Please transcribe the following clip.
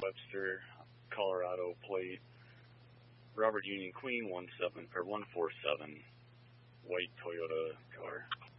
Webster, Colorado plate. Robert Union Queen 147, white Toyota car.